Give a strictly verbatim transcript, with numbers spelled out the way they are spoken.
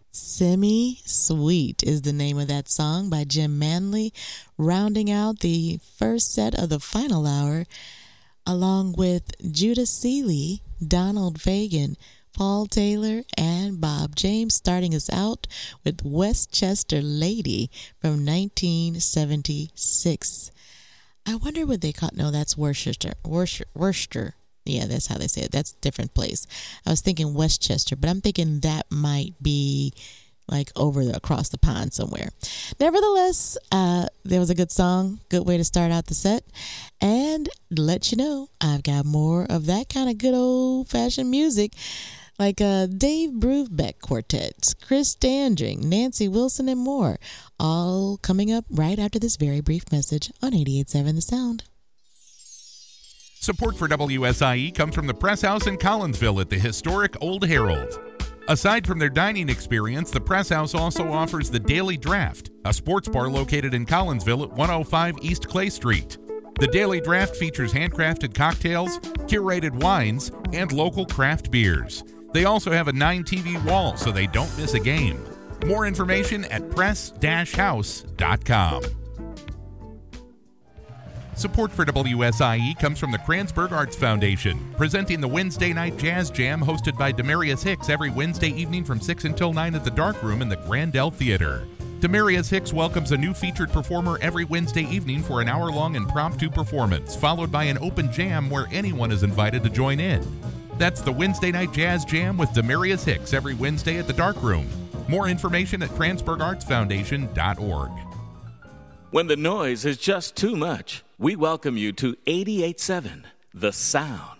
Semi-Sweet is the name of that song by Jim Manley, rounding out the first set of the final hour, along with Judah Seeley, Donald Fagen, Paul Taylor, and Bob James, starting us out with Westchester Lady from nineteen seventy-six. I wonder what they call. No, that's Worcester. Worcester. Worcester. Yeah, that's how they say it. That's a different place. I was thinking Westchester, but I'm thinking that might be like over the, across the pond somewhere. Nevertheless, uh, there was a good song, good way to start out the set. And to let you know, I've got more of that kind of good old-fashioned music, like uh, Dave Brubeck Quartet, Chris Standring, Nancy Wilson, and more, all coming up right after this very brief message on eighty-eight point seven The Sound. Support for W S I E comes from the Press House in Collinsville at the historic Old Herald. Aside from their dining experience, the Press House also offers the Daily Draft, a sports bar located in Collinsville at one oh five East Clay Street. The Daily Draft features handcrafted cocktails, curated wines, and local craft beers. They also have a nine T V wall so they don't miss a game. More information at press dash house dot com. Support for W S I E comes from the Kranzberg Arts Foundation, presenting the Wednesday Night Jazz Jam hosted by Demarius Hicks every Wednesday evening from six until nine at the Dark Room in the Grandel Theater. Demarius Hicks welcomes a new featured performer every Wednesday evening for an hour-long impromptu performance, followed by an open jam where anyone is invited to join in. That's the Wednesday Night Jazz Jam with Demarius Hicks every Wednesday at the Dark Room. More information at kranzberg arts foundation dot org. When the noise is just too much, we welcome you to eighty-eight point seven The Sound.